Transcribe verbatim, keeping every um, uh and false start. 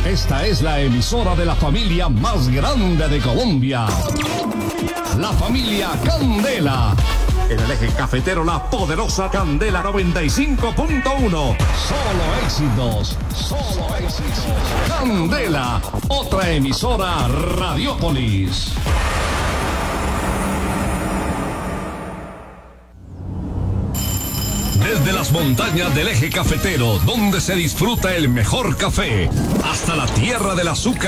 Esta es la emisora de la familia más grande de Colombia. La familia Candela. En el eje cafetero, la poderosa Candela noventa y cinco punto uno. Solo éxitos, solo éxitos. Candela, otra emisora Radiópolis. Desde las montañas del eje cafetero, donde se disfruta el mejor café, hasta la tierra del azúcar